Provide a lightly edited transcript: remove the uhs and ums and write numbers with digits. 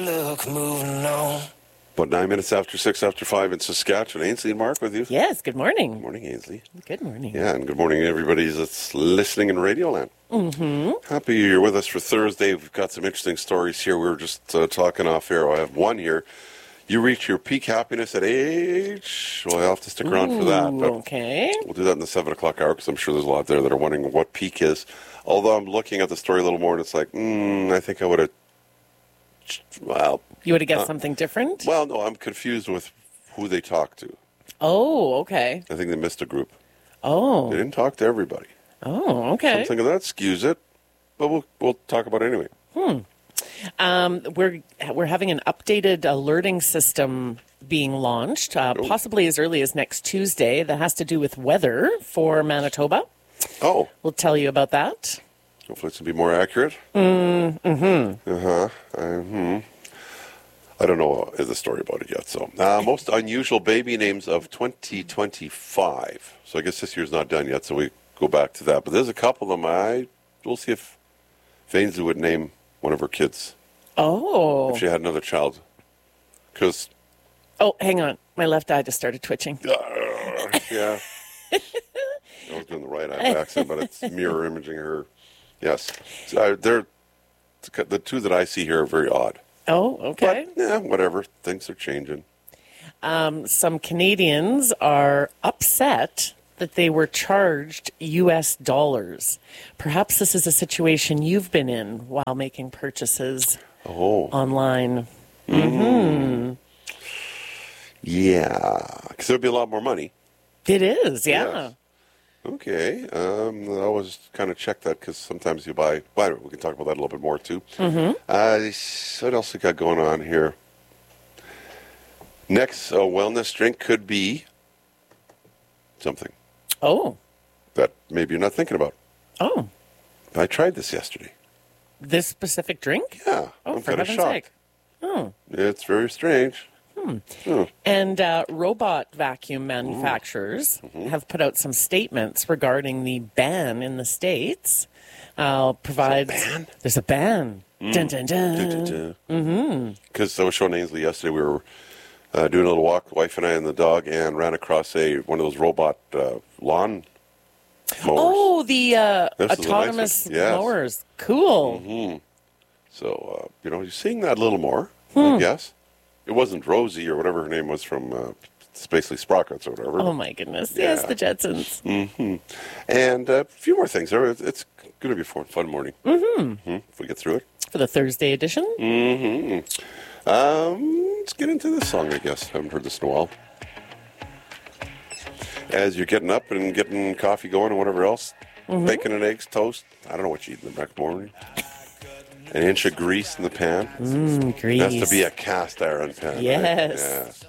Look, moving on. About 9 minutes after 6 after 5 in Saskatchewan. Ainsley and Mark with you. Yes, good morning. Good morning, Ainsley. Good morning. Yeah, and good morning, everybody that's listening in Radioland. Happy you're with us for Thursday. We've got some interesting stories here. We were just talking off air. I have one here. You reach your peak happiness at age... Well, I'll have to stick around for that. But Okay. we'll do that in the 7 o'clock hour because I'm sure there's a lot there that are wondering what peak is. Although I'm looking at the story a little more and it's like, I think I would have... Well... You would have guessed something different? Well, no, I'm confused with who they talked to. Oh, okay. I think they missed a group. They Oh, didn't talk to everybody. oh, okay. I'm thinking that skews it, but we'll talk about it anyway. We're having an updated alerting system being launched, possibly as early as next Tuesday. That has to do with weather for Manitoba. Oh, We'll tell you about that. hopefully it's going to be more accurate. I don't know the story about it yet. So, most unusual baby names of 2025. So I guess this year's not done yet, so we go back to that. But there's a couple of them. We'll see if Ainsley would name one of her kids Oh. if she had another child. Because, Oh, hang on. My left eye just started twitching. yeah. I was doing the right eye accent, but it's mirror imaging her. Yes. So, the two that I see here are very odd. Oh, okay. But, yeah, whatever. Things are changing. Some Canadians are upset that they were charged U.S. dollars. Perhaps this is a situation you've been in while making purchases Oh. online. Yeah. Because there'd be a lot more money. It is, yeah. Yes. Okay. I always kind of check that because sometimes you buy... Well, we can talk about that a little bit more, too. What else we got going on here? Next wellness drink could be something Oh, that maybe you're not thinking about. oh. I tried this yesterday. This specific drink? Yeah. Oh, I'm for kind of heaven's shocked. sake. Oh. It's very strange. And robot vacuum manufacturers have put out some statements regarding the ban in the States. ban? There's a ban. Dun, dun, dun. Because I was showing Ainsley yesterday, we were doing a little walk, the wife and I and the dog, and ran across one of those robot lawn mowers. Oh, the This is a nice autonomous one. Yes. mowers. Cool. So, you're seeing that a little more, I guess. It wasn't Rosie or whatever her name was from Spacely Sprockets or whatever. Oh, my goodness. Yes, Yeah. the Jetsons. And a few more things. It's going to be a fun morning if we get through it. For the Thursday edition. Let's get into this song, I guess. Haven't heard this in a while. As you're getting up and getting coffee going and whatever else, bacon and eggs, toast. I don't know what you eat in the next morning. An inch of grease in the pan. Grease. It has to be a cast iron pan. right? Yes. Yeah.